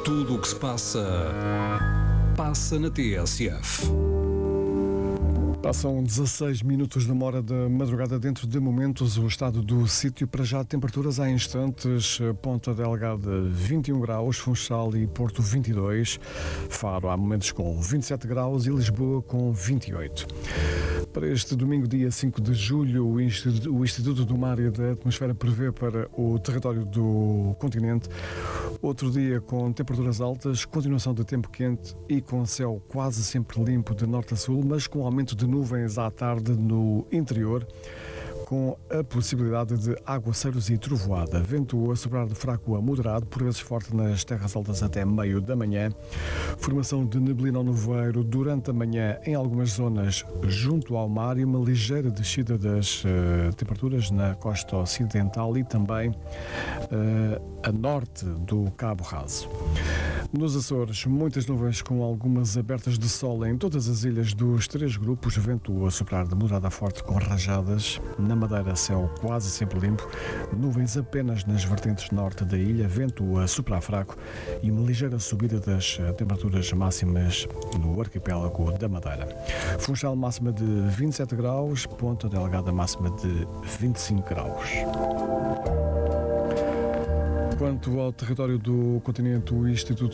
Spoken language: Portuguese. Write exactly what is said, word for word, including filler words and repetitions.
Tudo o que se passa, passa na T S F. Passam dezasseis minutos de uma hora da madrugada. Dentro de momentos, o estado do sítio. Para já, temperaturas há instantes. Ponta Delgada vinte e um graus, Funchal e Porto vinte e dois, Faro há momentos com vinte e sete graus e Lisboa com vinte e oito. Para este domingo, dia cinco de julho, o Instituto, o Instituto do Mar e da Atmosfera prevê para o território do continente outro dia com temperaturas altas, continuação de tempo quente e com céu quase sempre limpo de norte a sul, mas com aumento de nuvens à tarde no interior, com a possibilidade de aguaceiros e trovoada. Vento a soprar de fraco a moderado, por vezes forte nas terras altas até meio da manhã. Formação de neblina ao nevoeiro durante a manhã em algumas zonas junto ao mar e uma ligeira descida das uh, temperaturas na costa ocidental e também uh, a norte do Cabo Raso. Nos Açores, muitas nuvens com algumas abertas de sol em todas as ilhas dos três grupos. Vento a soprar de moderado a forte com rajadas. Na Madeira, céu quase sempre limpo. Nuvens apenas nas vertentes norte da ilha. Vento a soprar fraco e uma ligeira subida das temperaturas máximas no arquipélago da Madeira. Funchal máxima de vinte e sete graus. Ponta Delgada máxima de vinte e cinco graus. Quanto ao território do continente, o Instituto